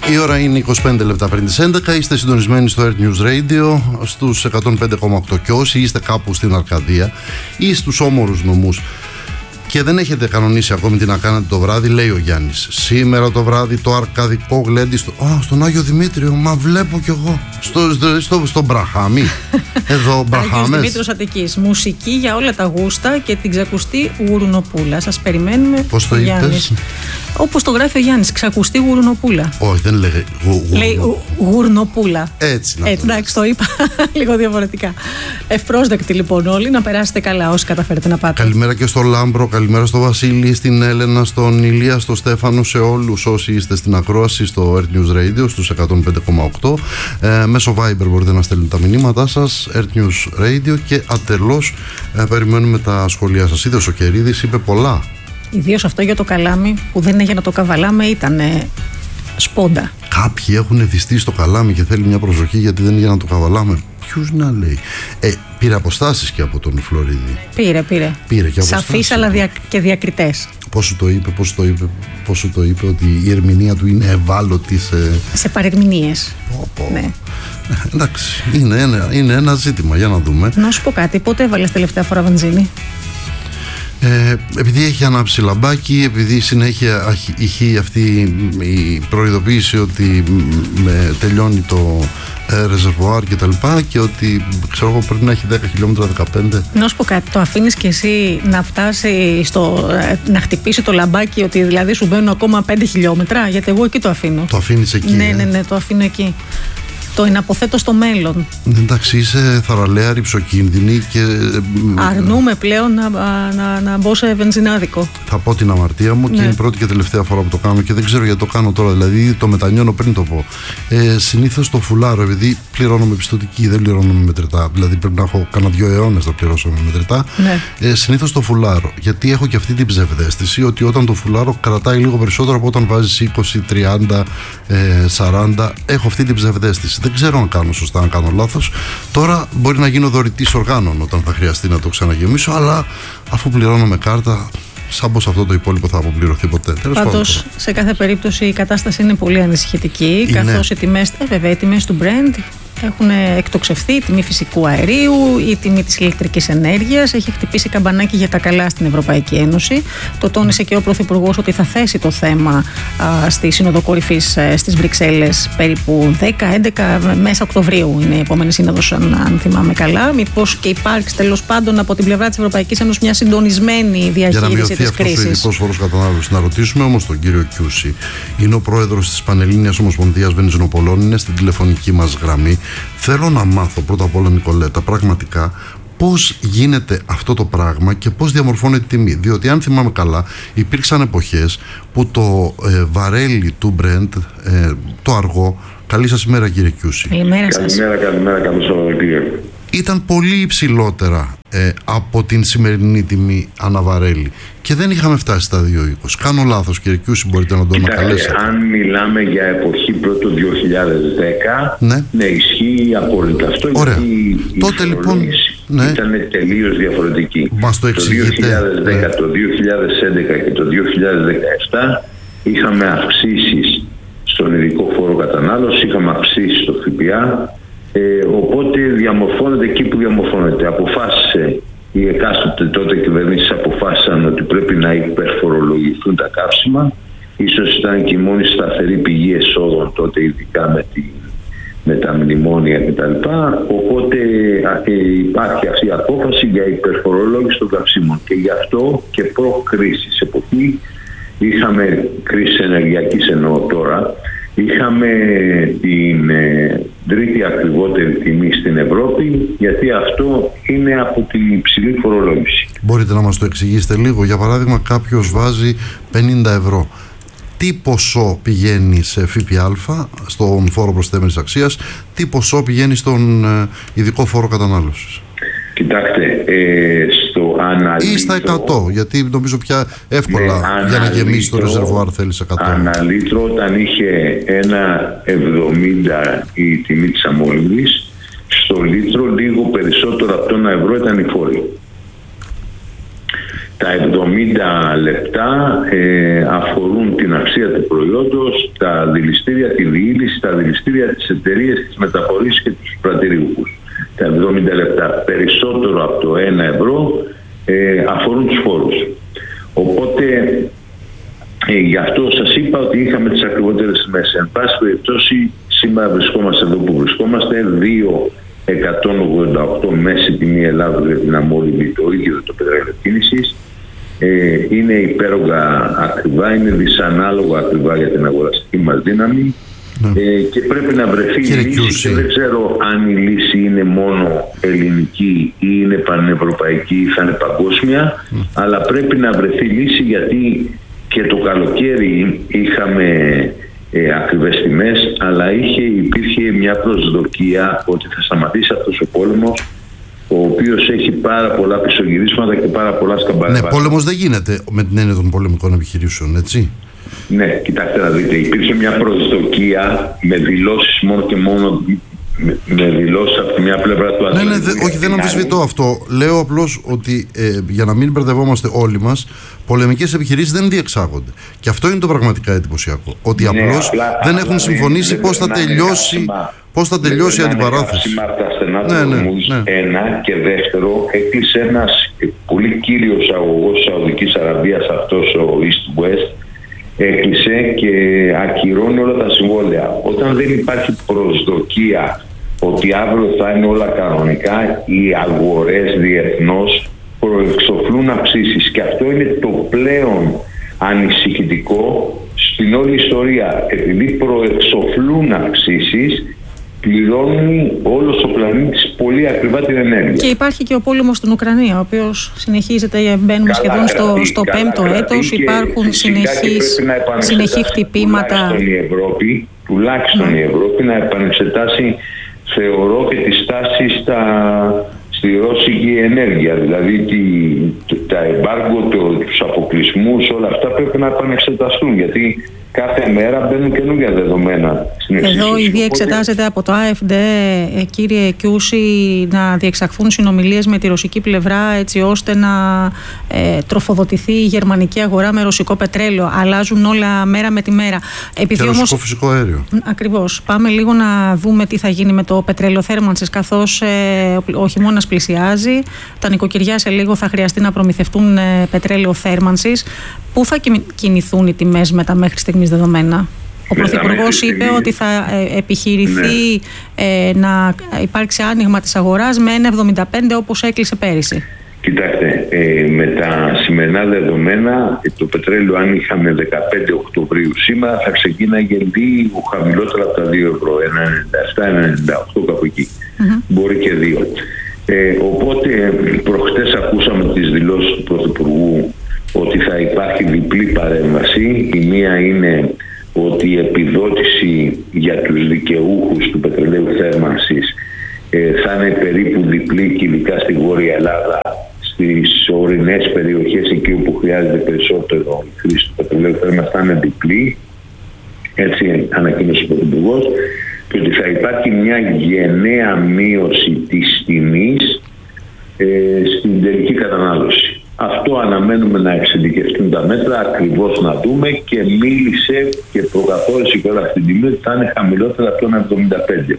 Η ώρα είναι 25 λεπτά πριν τις 11. Είστε συντονισμένοι στο Earth News Radio στους 105,8 και όσοι είστε κάπου στην Αρκαδία ή στους όμορους νομούς και δεν έχετε κανονίσει ακόμη τι να κάνετε το βράδυ, λέει ο Γιάννης, σήμερα το βράδυ το αρκαδικό γλέντι στον Άγιο Δημήτριο. Μα βλέπω κι εγώ στο Μπραχάμι. Εδώ Μπραχάμες. Άγιος Δημήτριος Αττικής. Μουσική για όλα τα γούστα και την ξακουστή Γουρνοπούλα. Σας περιμένουμε. Πώς το είπες? Όπως το γράφει ο Γιάννης, ξακουστή Γουρνοπούλα. Όχι, δεν λέγε λέει Γουρνοπούλα. Έτσι, εντάξει, το είπα λίγο διαφορετικά. Ευπρόσδεκτοι λοιπόν όλοι, να περάσετε καλά όσοι καταφέρετε να πάτε. Καλημέρα και στο Λάμπρο, καλημέρα στο Βασίλη, στην Έλενα, στον Ηλία, στο Στέφανο, σε όλους όσοι είστε στην ακρόαση στο Earth News Radio στους 105,8. Μέσω Viber μπορείτε να στέλνετε τα μηνύματά σας, Earth News Radio, και ατελώς περιμένουμε τα σχόλιά σας. Είδες ο Κερίδης είπε πολλά. Ιδίως αυτό για το καλάμι που δεν είναι για να το καβαλάμε, ήταν σπόντα. Κάποιοι έχουν εθιστεί στο καλάμι και θέλει μια προσοχή γιατί δεν είναι για να το καβαλάμε. Ποιους να λέει. Πήρε αποστάσεις και από τον Φλωρίδη. Πήρε και αποστάσεις. Σαφείς αλλά και διακριτές. Πώς σου το είπε ότι η ερμηνεία του είναι ευάλωτη σε παρερμηνίες. Ναι. Εντάξει, είναι ένα ζήτημα, για να δούμε. Να σου πω κάτι, πότε έβαλες τελευταία φορά βενζίνη? Επειδή έχει ανάψει λαμπάκι, επειδή συνέχεια είχε αυτή η προειδοποίηση ότι τελειώνει το ρεζερβουάρ και τα λοιπά, και ότι ξέρω εγώ πρέπει να έχει 10 χιλιόμετρα, 15. Να σου πω κάτι, το αφήνεις και εσύ να φτάσει να χτυπήσει το λαμπάκι, ότι δηλαδή σου μπαίνουν ακόμα 5 χιλιόμετρα? Γιατί εγώ εκεί το αφήνω. Το αφήνεις εκεί? Ναι, το αφήνω εκεί. Το εναποθέτω στο μέλλον. Εντάξει, είσαι θαραλέα, ρυψοκίνδυνη και αρνούμε πλέον να μπω σε βενζινάδικο. Θα πω την αμαρτία μου, και είναι η πρώτη και τελευταία φορά που το κάνω και δεν ξέρω γιατί το κάνω τώρα. Δηλαδή το μετανιώνω πριν το πω. Συνήθως το φουλάρω, επειδή πληρώνω με πιστωτική, δεν πληρώνω με μετρητά. Δηλαδή πρέπει να έχω κανένα 2 αιώνες να πληρώσω με μετρητά. Ναι. Συνήθως το φουλάρω, γιατί έχω και αυτή την ψευδαίσθηση ότι όταν το φουλάρω κρατάει λίγο περισσότερο από όταν βάζεις 20, 30, 40. Έχω αυτή την ψευδαίσθηση. Δεν ξέρω αν κάνω σωστά, αν κάνω λάθος. Τώρα μπορεί να γίνω δωρητής οργάνων όταν θα χρειαστεί να το ξαναγεμίσω, αλλά αφού πληρώνω με κάρτα, σαν πως αυτό το υπόλοιπο θα αποπληρωθεί ποτέ. Πάντως, σε κάθε περίπτωση η κατάσταση είναι πολύ ανησυχητική, καθώς οι τιμές του Brent έχουν εκτοξευθεί, η τιμή φυσικού αερίου, η τιμή της ηλεκτρικής ενέργειας έχει χτυπήσει καμπανάκι για τα καλά στην Ευρωπαϊκή Ένωση. Το τόνισε και ο Πρωθυπουργός ότι θα θέσει το θέμα στη Σύνοδο Κορυφής στις Βρυξέλλες περίπου 10-11 μέσα Οκτωβρίου είναι η επόμενη σύνοδος, αν θυμάμαι καλά. Μήπως και υπάρξει τέλος πάντων από την πλευρά της Ευρωπαϊκής Ένωσης μια συντονισμένη διαχείριση της κρίσης. Για να μειωθεί αυτός ο ειδικός φόρος κατανάλωσης. Να ρωτήσουμε όμως τον κύριο Κιούση. Είναι ο πρόεδρος της Πανελλήνιας Ομοσπονδίας Βενζινοπολών, είναι στην τηλεφωνική μας γραμμή. Θέλω να μάθω πρώτα απ' όλα, Νικολέτα, πραγματικά πώς γίνεται αυτό το πράγμα και πώς διαμορφώνεται η τιμή. Διότι αν θυμάμαι καλά, υπήρξαν εποχές που το βαρέλι του Brent, το αργό, καλή σας ημέρα κύριε Κιούση. Καλημέρα σας. Καλημέρα, καλώς ήρθατε. Ήταν πολύ υψηλότερα από την σημερινή τιμή αναβαρέλι και δεν είχαμε φτάσει στα 2,20. Κάνω λάθος κύριε Κιούση, μπορείτε να το ανακαλέσετε? Αν μιλάμε για εποχή πρώτο 2010, ναι, ισχύει απόλυτα αυτό. Ωραία. Γιατί τότε λοιπόν ήταν τελείως διαφορετική. Μας το εξηγείτε. Το 2010, το 2011 και το 2017 είχαμε αυξήσεις στον ειδικό φόρο κατανάλωση, είχαμε αυξήσεις στο ΦΠΑ. Οπότε διαμορφώνεται εκεί που διαμορφώνεται. Αποφάσισε οι εκάστοτε τότε κυβερνήσεις, αποφάσισαν ότι πρέπει να υπερφορολογηθούν τα καύσιμα. Ίσως ήταν και η μόνη σταθερή πηγή εσόδων τότε, ειδικά με τα μνημόνια κτλ. Οπότε υπάρχει αυτή η απόφαση για υπερφορολόγηση των καυσίμων. Και γι' αυτό και προ-κρίσης εποχή είχαμε κρίση ενεργειακής, εννοώ τώρα. Είχαμε την τρίτη ακριβότερη τιμή στην Ευρώπη, γιατί αυτό είναι από την υψηλή φορολόγηση. Μπορείτε να μας το εξηγήσετε λίγο? Για παράδειγμα, κάποιος βάζει 50 ευρώ. Τι ποσό πηγαίνει σε ΦΠΑ, στον φόρο προσθέμενης αξίας, τι ποσό πηγαίνει στον ειδικό φόρο κατανάλωσης? Κοιτάξτε, στο αναλύτρο... Ή στα 100, γιατί νομίζω πια εύκολα για να γεμίσει το ρεζερβουάρ θέλεις 100. Αναλύτρο, όταν είχε 1,70 η τιμή της αμόλυβδης, στο λίτρο λίγο περισσότερο από το 1 ευρώ ήταν η φόρη. Τα 70 λεπτά αφορούν την αξία του προϊόντος, τα δηληστήρια, τη διήλυση, τα δηληστήρια, τις εταιρείες, τις μεταφορείς και τους πρατηριούχους. Τα 70 λεπτά περισσότερο από το 1 ευρώ αφορούν τους φόρους. Οπότε γι' αυτό σας είπα ότι είχαμε τις ακριβότερες τιμές. Εν πάση περιπτώσει, σήμερα βρισκόμαστε εδώ που βρισκόμαστε, 2,188 μέση τιμή Ελλάδος για την αμόλυβη, το ίδιο το πετρέλαιο κίνησης. Είναι υπέρογκα ακριβά, είναι δυσανάλογα ακριβά για την αγοραστική μας δύναμη. Και πρέπει να βρεθεί η λύση και δεν ξέρω αν η λύση είναι μόνο ελληνική ή είναι πανευρωπαϊκή ή θα είναι παγκόσμια, αλλά πρέπει να βρεθεί λύση, γιατί και το καλοκαίρι είχαμε ακριβές τιμές, αλλά υπήρχε μια προσδοκία ότι θα σταματήσει αυτός ο πόλεμος, ο οποίος έχει πάρα πολλά πισωγυρίσματα και πάρα πολλά σκαμπανεβάσματα. Ναι, πόλεμος δεν γίνεται με την έννοια των πολεμικών επιχειρήσεων, έτσι. Ναι, κοιτάξτε να δείτε, υπήρχε μια προσδοκία με δηλώσεις μόνο και μόνο, με δηλώσεις από τη μια πλευρά του Ατλαντικού. Ναι, όχι, δεν αμφισβητώ αυτό. Λέω απλώς ότι για να μην μπερδευόμαστε όλοι μας, πολεμικές επιχειρήσεις δεν διεξάγονται. Και αυτό είναι το πραγματικά εντυπωσιακό. Ότι απλώς δεν έχουν συμφωνήσει πώς θα τελειώσει η αντιπαράθεση. Τα στενά του Ορμούζ, ένα, και δεύτερο, έκλεισε ένας πολύ κύριος αγωγός της Σαουδικής Αραβίας, αυτός ο East West, έκλεισε και ακυρώνει όλα τα συμβόλαια. Όταν δεν υπάρχει προσδοκία ότι αύριο θα είναι όλα κανονικά, οι αγορές διεθνώς προεξοφλούν αυξήσεις, και αυτό είναι το πλέον ανησυχητικό στην όλη ιστορία. Επειδή προεξοφλούν αυξήσεις, πληρώνει όλος ο πλανήτης πολύ ακριβά την ενέργεια. Και υπάρχει και ο πόλεμος στην Ουκρανία, ο οποίος συνεχίζεται, μπαίνουμε σχεδόν στο 5ο έτος, υπάρχουν συνεχή χτυπήματα. Τουλάχιστον η Ευρώπη να επανεξετάσει, θεωρώ, και τη στάση στη ρώσικη ενέργεια. Δηλαδή τα εμπάργκο, τους αποκλεισμούς, όλα αυτά πρέπει να επανεξεταστούν, γιατί κάθε μέρα μπαίνουν καινούργια δεδομένα στην εξίσωση. Εδώ ήδη εξετάζεται από το AFD, κύριε Κιούση, να διεξαχθούν συνομιλίες με τη ρωσική πλευρά, έτσι ώστε να τροφοδοτηθεί η γερμανική αγορά με ρωσικό πετρέλαιο. Αλλάζουν όλα μέρα με τη μέρα. Και ρωσικό φυσικό αέριο. Ακριβώς. Πάμε λίγο να δούμε τι θα γίνει με το πετρέλαιο θέρμανσης, καθώς ο χειμώνας πλησιάζει. Τα νοικοκυριά σε λίγο θα χρειαστεί να προμηθευτούν πετρέλαιο θέρμανσης. Πού θα κινηθούν οι τιμές με τα μέχρι στιγμής δεδομένα? Ο Πρωθυπουργός είπε ότι θα επιχειρηθεί να υπάρξει άνοιγμα της αγοράς με 1,75 όπως έκλεισε πέρυσι. Κοιτάξτε, με τα σημερινά δεδομένα, το πετρέλαιο, αν είχαμε 15 Οκτωβρίου σήμερα, θα ξεκίναγε λίγο χαμηλότερα από τα 2 ευρώ, 1,97-1,98 κάπου εκεί. Μπορεί και 2. Οπότε προχτές ακούσαμε τις δηλώσεις του Πρωθυπουργού ότι θα υπάρχει διπλή παρέμβαση. Η μία είναι ότι η επιδότηση για τους δικαιούχους του πετρελαίου θέρμανσης θα είναι περίπου διπλή, και ειδικά στη Βόρεια Ελλάδα, στις ορεινές περιοχές, εκεί όπου χρειάζεται περισσότερο η χρήση του πετρελαίου θέρμανσης, θα είναι διπλή. Έτσι ανακοίνωσε ο Πρωθυπουργός. Και ότι θα υπάρχει μια γενναία μείωση της τιμής στην τελική κατανάλωση. Αυτό αναμένουμε να εξειδικευτούν τα μέτρα, ακριβώς να δούμε, και μίλησε και προκαθόρισε και όλα αυτή την τιμή ότι θα είναι χαμηλότερα από το 1,75.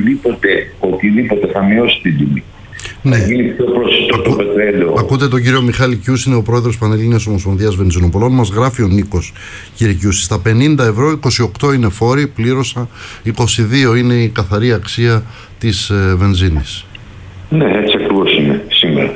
Οτιδήποτε θα μειώσει την τιμή. Ναι. Θα γίνει πιο προσιτό το πετρέλαιο. Ακούτε τον κύριο Μιχάλη Κιούση, είναι ο πρόεδρος Πανελλήνιας Ομοσπονδίας Βενζινοπολών. Μας γράφει ο Νίκος, κύριε Κιούση, στα 50 ευρώ 28 είναι φόροι, πλήρωσα 22 είναι η καθαρή αξία της βενζίνης. Ναι, έτσι ακριβώς είναι σήμερα.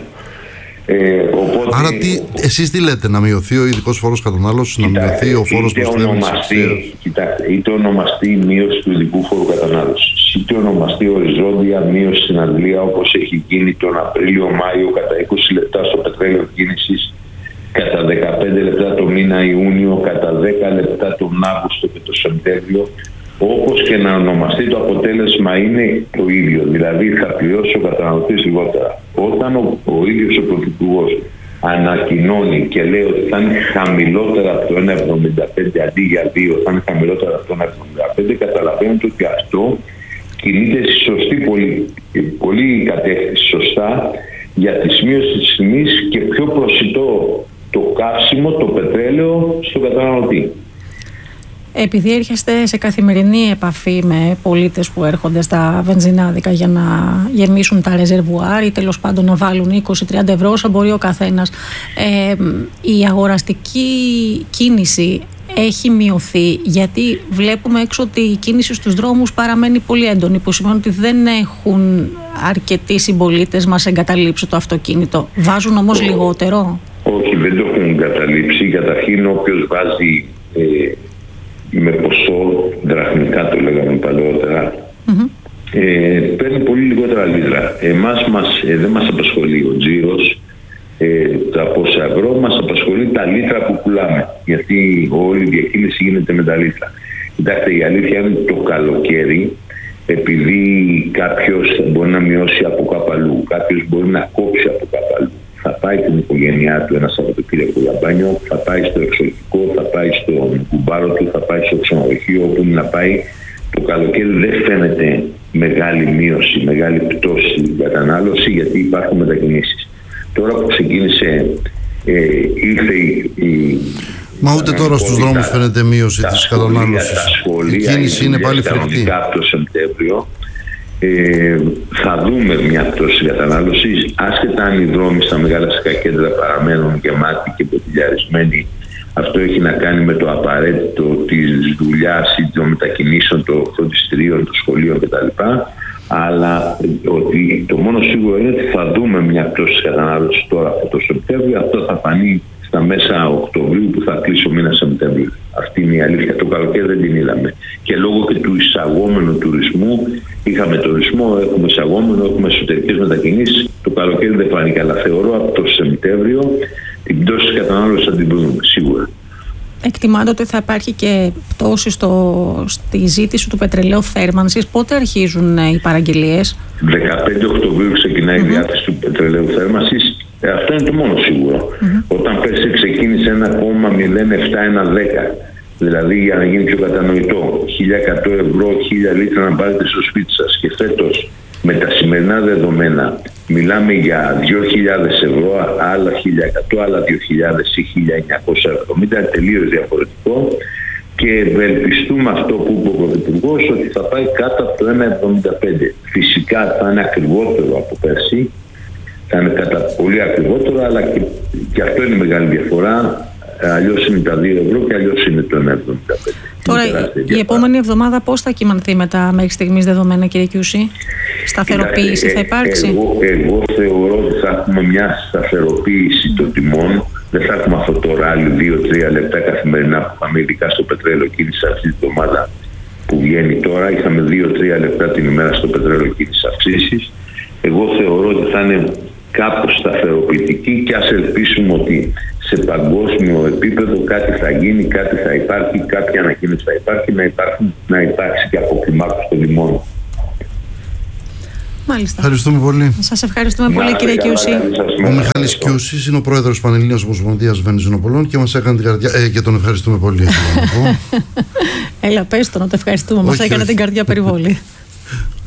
Οπότε, άρα εσείς τι λέτε, να μειωθεί ο ειδικός φόρος κατανάλωσης, να μειωθεί ο φόρος προστιέμενης? Κοιτάξτε, είτε ονομαστεί η μείωση του ειδικού φόρου κατανάλωσης, είτε ονομαστεί οριζόντια μείωση στην Αγγλία, όπως έχει γίνει τον Απρίλιο-Μάιο κατά 20 λεπτά στο πετρέλαιο κίνησης, κατά 15 λεπτά το μήνα Ιούνιο, κατά 10 λεπτά τον Αύγουστο και το Σεπτέμβριο. Όπως και να ονομαστεί, το αποτέλεσμα είναι το ίδιο. Δηλαδή θα πληρώσει ο καταναλωτής λιγότερα. Όταν ο ίδιος ο Πρωθυπουργός ανακοινώνει και λέει ότι θα είναι χαμηλότερα από το 1,75 αντί για 2, θα είναι χαμηλότερα από το 1,75, καταλαβαίνετε ότι αυτό κινείται στη σωστή πολύ κατεύθυνση, σωστά, για τη σημείωση της τιμής και πιο προσιτό το καύσιμο, το πετρέλαιο στον καταναλωτή. Επειδή έρχεστε σε καθημερινή επαφή με πολίτες που έρχονται στα βενζινάδικα για να γεμίσουν τα ρεζερβουάρ ή τέλος πάντων να βάλουν 20-30 ευρώ όσο μπορεί ο καθένας, η αγοραστική κίνηση έχει μειωθεί, γιατί βλέπουμε έξω ότι η κίνηση στους δρόμους παραμένει πολύ έντονη, που σημαίνει ότι δεν έχουν αρκετοί συμπολίτες μας εγκαταλείψει το αυτοκίνητο. Βάζουν όμως λιγότερο? Όχι, δεν το έχουν εγκαταλείψει. Καταρχήν όποιος βάζει με ποσό, δραχμικά το λέγαμε παλαιότερα, παίρνει πολύ λιγότερα λίτρα. Δεν μας απασχολεί ο τζίρος, τα πόσα ευρώ, μας απασχολεί τα λίτρα που πουλάμε, γιατί όλη η διακίνηση γίνεται με τα λίτρα. Κοιτάξτε, η αλήθεια είναι το καλοκαίρι, επειδή κάποιος μπορεί να μειώσει από κάπου αλλού, κάποιος μπορεί να κόψει από κάπου αλλού, θα πάει την οικογένειά του ένα Σαββατοκύριακο για μπάνιο, θα πάει στο εξωτικό, θα πάει στο κουμπάρο του, θα πάει στο ξενοδοχείο, όπου να πάει. Το καλοκαίρι δεν φαίνεται μεγάλη μείωση, μεγάλη πτώση στην κατανάλωση, γιατί υπάρχουν μετακινήσεις. Τώρα που ξεκίνησε, ήρθε Μα ούτε τώρα στους δρόμους φαίνεται μείωση της κατανάλωσης. Η κίνηση είναι πάλι φρικτή. Από το Σεπτέμβριο θα δούμε μια πτώση κατανάλωσης, άσχετα αν οι δρόμοι στα μεγάλα κέντρα παραμένουν γεμάτοι και ποτηλιαρισμένοι. Αυτό έχει να κάνει με το απαραίτητο της δουλειάς ή των μετακινήσεων, των φροντιστηρίων, των σχολείων κτλ. Αλλά ότι το μόνο σίγουρο είναι ότι θα δούμε μια πτώση κατανάλωσης τώρα από το Σεπτέμβριο. Αυτό θα φανεί στα μέσα Οκτωβρίου που θα κλείσει ο μήνας Σεπτέμβριο. Αυτή είναι η αλήθεια. Το καλοκαίρι δεν την είδαμε. Και λόγω και του εισαγόμενου τουρισμού, είχαμε τουρισμό, έχουμε εισαγόμενο, έχουμε εσωτερικές μετακινήσεις. Το καλοκαίρι δεν φάνηκε, αλλά θεωρώ από το Σεπτέμβριο την πτώση κατανάλωσης θα την βρούμε σίγουρα. Εκτιμάται ότι θα υπάρχει και πτώση στη ζήτηση του πετρελαίου θέρμανσης. Πότε αρχίζουν οι παραγγελίες? 15 Οκτωβρίου ξεκινάει η διάθεση του πετρελαίου θέρμανσης. Αυτό είναι το μόνο σίγουρο. Όταν πέρσι ξεκίνησε 1,07-1,10, δηλαδή για να γίνει πιο κατανοητό, 1.100 ευρώ, 1.000 λίτρα να πάρετε στο σπίτι σας, και φέτος με τα σημερινά δεδομένα μιλάμε για 2.000 ευρώ, άλλα 1.100, άλλα 2.000 ή 1.970, είναι τελείως διαφορετικό, και ευελπιστούμε αυτό που είπε ο Πρωθυπουργός, ότι θα πάει κάτω από το 1,75. Φυσικά θα είναι ακριβότερο από πέρσι, θα είναι κατά πολύ ακριβότερο, αλλά και αυτό είναι μεγάλη διαφορά. Αλλιώς είναι τα 2 ευρώ και αλλιώς είναι το 1,75. Τώρα η επόμενη εβδομάδα πώς θα κυμανθεί με τα μέχρι στιγμής δεδομένα, κύριε Κιούση? Σταθεροποίηση θα υπάρξει? Εγώ θεωρώ ότι θα έχουμε μια σταθεροποίηση των τιμών. Δεν θα έχουμε αυτό το ράλι 2-3 λεπτά καθημερινά που είχαμε, ειδικά στο πετρέλαιο κίνηση αυτή τη εβδομάδα που βγαίνει τώρα. Είχαμε 2-3 λεπτά την ημέρα στο πετρέλαιο κίνηση αυξήσεις. Εγώ θεωρώ ότι θα είναι κάπως σταθεροποιητική, και ας ελπίσουμε ότι σε παγκόσμιο επίπεδο κάτι θα γίνει, κάτι θα υπάρχει, κάποια ανακοίνωση θα υπάρχει, να υπάρξει και αποκλιμάκωση των τιμών. Μάλιστα. Ευχαριστούμε πολύ. Σας ευχαριστούμε πολύ, κύριε Κιούση. Ο Μιχάλης Κιούσης είναι ο πρόεδρος της Πανελλήνιας Ομοσπονδίας Βενζινοπολών και μας έκανε την καρδιά. Και τον ευχαριστούμε πολύ. Έλα, πες το να το ευχαριστούμε. Μας έκανε την καρδιά περιβόλη.